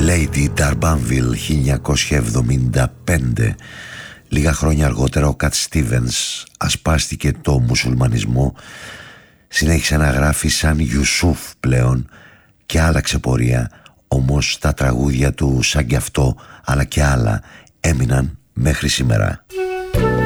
Lady Darbanville 1975. Λίγα χρόνια αργότερα ο Κατ Στίβενς ασπάστηκε το μουσουλμανισμό, συνέχισε να γράφει σαν Ιουσούφ πλέον και άλλαξε πορεία, όμως τα τραγούδια του σαν κι αυτό αλλά και άλλα έμειναν μέχρι σήμερα.